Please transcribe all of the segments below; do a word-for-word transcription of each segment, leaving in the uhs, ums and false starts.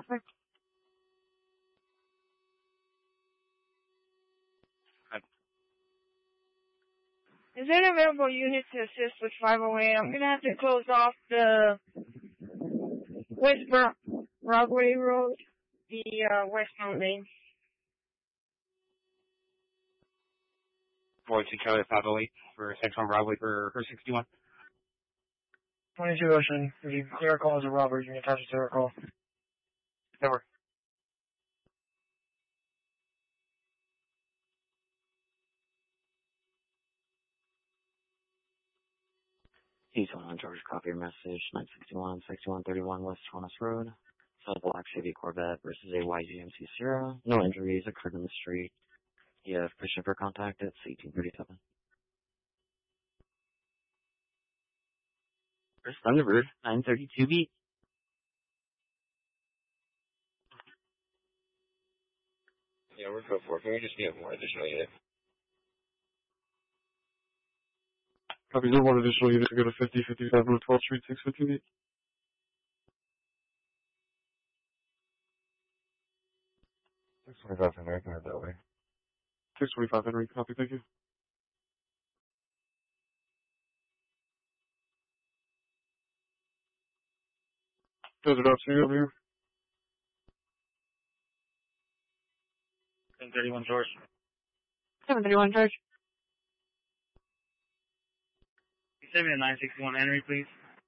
traffic. Is there an available unit to assist with five oh eight? I'm going to have to close off the West Bro- Broadway Road, the uh, westbound lane. forty-two Charlie five oh eight for section on Broadway for her sixty-one. twenty-two Ocean, if you clear a call as a robber, you can attach it to her call. Never. He's on George, copy your message, nine sixty-one, sixty-one thirty-one West Thomas Road. It's a black Chevy Corvette versus a Y G M C Sierra. No injuries occurred in the street. You have permission for contact at eighteen thirty-seven. First Thunderbird, nine thirty-two beat. Yeah, we're good for it. Can we just get more additional units? Copy, no one additional unit to go to fifty fifty-seven North twelfth Street, six fifteen. six twenty-five Henry, I can head that way. six twenty-five Henry, copy, thank you. Desert Opportunity over here. seven thirty-one George. seven thirty-one George. Can you send me a nine sixty-one Henry, please?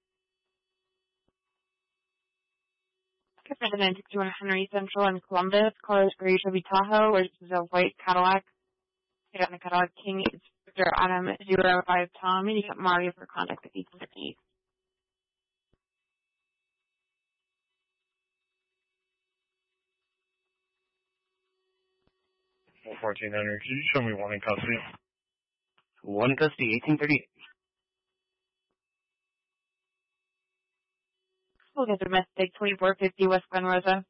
Customer nine sixty-one Henry Central in Columbus. Car is gray Chevy Tahoe, or this is a white Cadillac. Get on the Cadillac King. It's Victor Adam zero five Tom. And you got Mario for contact at eighteen fifty-eight. fourteen Henry, could you show me one in custody? One custody, eighteen thirty-eight. We'll get domestic twenty-four fifty West Glen Rosa.